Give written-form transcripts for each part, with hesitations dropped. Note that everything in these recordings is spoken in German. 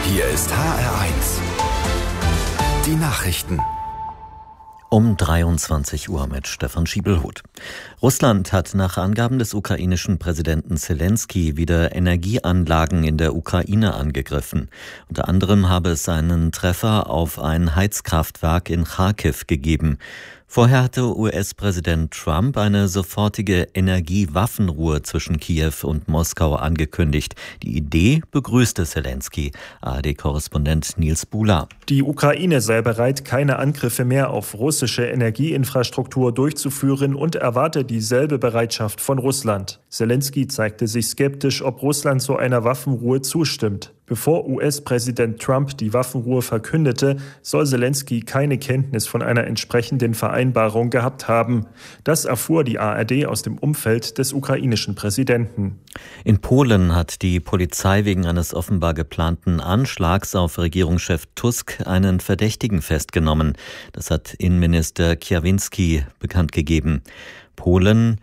Hier ist HR1. Die Nachrichten. Um 23 Uhr mit Stefan Schiebelhuth. Russland hat nach Angaben des ukrainischen Präsidenten Selenskyj wieder Energieanlagen in der Ukraine angegriffen. Unter anderem habe es einen Treffer auf ein Heizkraftwerk in Charkiw gegeben. Vorher hatte US-Präsident Trump eine sofortige Energiewaffenruhe zwischen Kiew und Moskau angekündigt. Die Idee begrüßte Selenskyj. ARD-Korrespondent Nils Buhler. Die Ukraine sei bereit, keine Angriffe mehr auf russische Energieinfrastruktur durchzuführen und erwarte dieselbe Bereitschaft von Russland. Selenskyj zeigte sich skeptisch, ob Russland zu einer Waffenruhe zustimmt. Bevor US-Präsident Trump die Waffenruhe verkündete, soll Selenskyj keine Kenntnis von einer entsprechenden Vereinbarung gehabt haben. Das erfuhr die ARD aus dem Umfeld des ukrainischen Präsidenten. In Polen hat die Polizei wegen eines offenbar geplanten Anschlags auf Regierungschef Tusk einen Verdächtigen festgenommen. Das hat Innenminister Kierwiński bekannt gegeben. Polen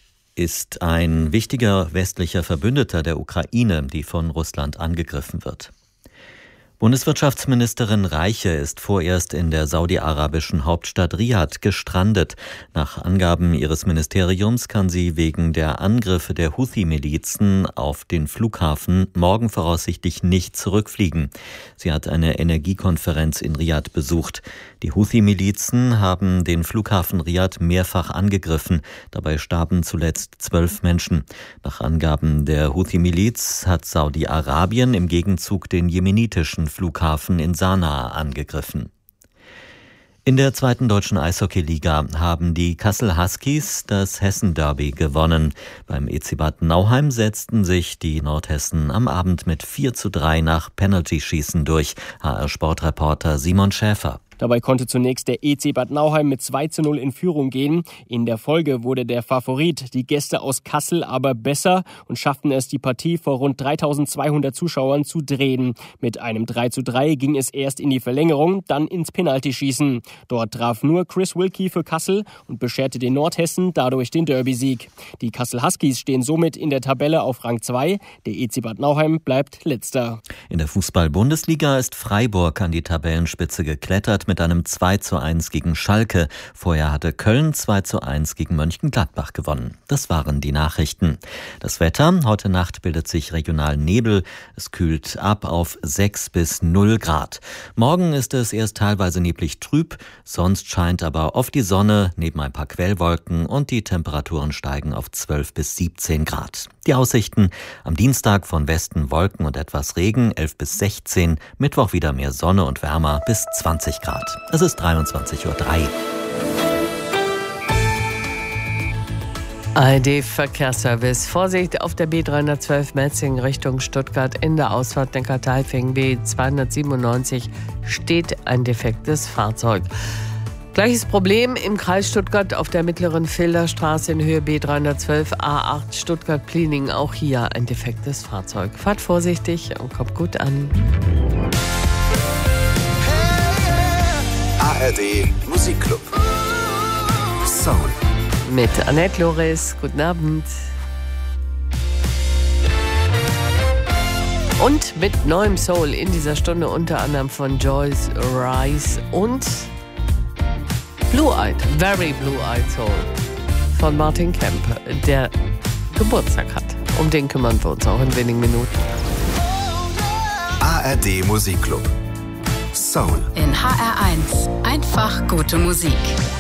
ist ein wichtiger westlicher Verbündeter der Ukraine, die von Russland angegriffen wird. Bundeswirtschaftsministerin Reiche ist vorerst in der saudi-arabischen Hauptstadt Riad gestrandet. Nach Angaben ihres Ministeriums kann sie wegen der Angriffe der Houthi-Milizen auf den Flughafen morgen voraussichtlich nicht zurückfliegen. Sie hat eine Energiekonferenz in Riad besucht. Die Houthi-Milizen haben den Flughafen Riad mehrfach angegriffen. Dabei starben zuletzt 12 Menschen. Nach Angaben der Houthi-Miliz hat Saudi-Arabien im Gegenzug den jemenitischen Flughafen in Sanaa angegriffen. In der zweiten deutschen Eishockeyliga haben die Kassel Huskies das Hessen-Derby gewonnen. Beim EC Bad Nauheim setzten sich die Nordhessen am Abend mit 4:3 nach Penalty-Schießen durch. HR-Sportreporter Simon Schäfer. Dabei konnte zunächst der EC Bad Nauheim mit 2:0 in Führung gehen. In der Folge wurde der Favorit, die Gäste aus Kassel, aber besser und schafften es, die Partie vor rund 3.200 Zuschauern zu drehen. Mit einem 3:3 ging es erst in die Verlängerung, dann ins Penaltyschießen. Dort traf nur Chris Wilkie für Kassel und bescherte den Nordhessen dadurch den Derby-Sieg. Die Kassel Huskies stehen somit in der Tabelle auf Rang 2. Der EC Bad Nauheim bleibt letzter. In der Fußball-Bundesliga ist Freiburg an die Tabellenspitze geklettert mit einem 2:1 gegen Schalke. Vorher hatte Köln 2:1 gegen Mönchengladbach gewonnen. Das waren die Nachrichten. Das Wetter: Heute Nacht bildet sich regional Nebel. Es kühlt ab auf 6 bis 0 Grad. Morgen ist es erst teilweise neblig trüb, sonst scheint aber oft die Sonne neben ein paar Quellwolken und die Temperaturen steigen auf 12 bis 17 Grad. Die Aussichten: am Dienstag von Westen Wolken und etwas Regen, 11 bis 16, Mittwoch wieder mehr Sonne und wärmer bis 20 Grad. Es ist 23:03 Uhr. ARD-Verkehrsservice. Vorsicht auf der B312 Metzingen Richtung Stuttgart in der Ausfahrt Neckartalfing B297 steht ein defektes Fahrzeug. Gleiches Problem im Kreis Stuttgart auf der mittleren Filderstraße in Höhe B312 A8 Stuttgart-Plining. Auch hier ein defektes Fahrzeug. Fahrt vorsichtig und kommt gut an. ARD Musikclub. Soul. Mit Annette Loris. Guten Abend. Und mit neuem Soul in dieser Stunde unter anderem von Joyce Rice und Blue-Eyed, Very Blue-Eyed Soul von Martin Kemp, der Geburtstag hat. Um den kümmern wir uns auch in wenigen Minuten. ARD Musikclub. Soul. In HR1 einfach gute Musik.